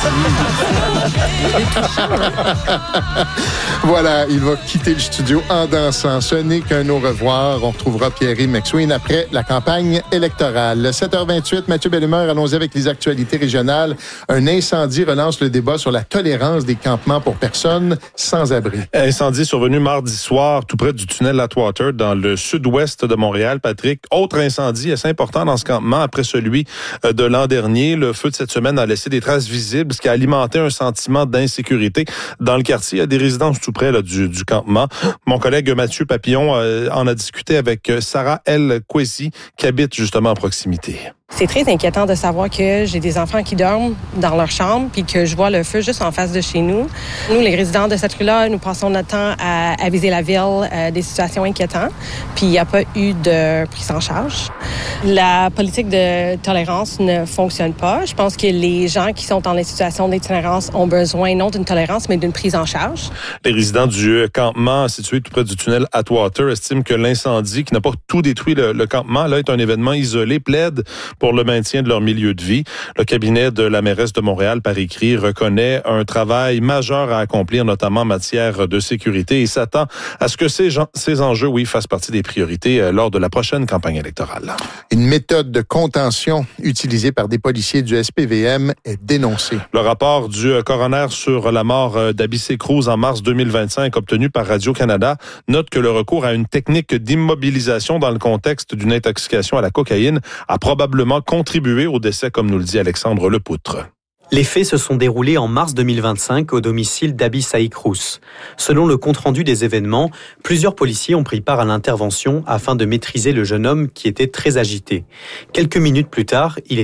Voilà, il va quitter le studio en dansant. Ce n'est qu'un au revoir. On retrouvera Pierre-Yves McSween après la campagne électorale. 7h28, Mathieu Bellumeur, allons-y avec les actualités régionales. Un incendie relance le débat sur la tolérance des campements pour personnes sans abri. Incendie survenu mardi soir, tout près du tunnel Atwater, dans le sud-ouest de Montréal. Patrick, autre incendie assez important dans ce campement après celui de l'an dernier. Le feu de cette semaine a laissé des traces visibles, ce qui a alimenté un sentiment d'insécurité dans le quartier. Il y a des résidences tout près là, du campement. Mon collègue Mathieu Papillon en a discuté avec Sarah El Kwesi, qui habite justement en proximité. C'est très inquiétant de savoir que j'ai des enfants qui dorment dans leur chambre puis que je vois le feu juste en face de chez nous. Nous, les résidents de cette rue-là, nous passons notre temps à aviser la ville des situations inquiétantes, puis il n'y a pas eu de prise en charge. La politique de tolérance ne fonctionne pas. Je pense que les gens qui sont dans les situations d'itinérance ont besoin non d'une tolérance, mais d'une prise en charge. Les résidents du campement situé tout près du tunnel Atwater estiment que l'incendie, qui n'a pas tout détruit le campement, là, est un événement isolé, plaide pour le maintien de leur milieu de vie. Le cabinet de la mairesse de Montréal, par écrit, reconnaît un travail majeur à accomplir, notamment en matière de sécurité, et s'attend à ce que ces enjeux, fassent partie des priorités lors de la prochaine campagne électorale. Une méthode de contention utilisée par des policiers du SPVM est dénoncée. Le rapport du coroner sur la mort d'Abissé Cruz en mars 2025, obtenu par Radio-Canada, note que le recours à une technique d'immobilisation dans le contexte d'une intoxication à la cocaïne a probablement contribué au décès, comme nous le dit Alexandre Lepoutre. Les faits se sont déroulés en mars 2025 au domicile d'Abissé Cruz. Selon le compte-rendu des événements, plusieurs policiers ont pris part à l'intervention afin de maîtriser le jeune homme qui était très agité. Quelques minutes plus tard, il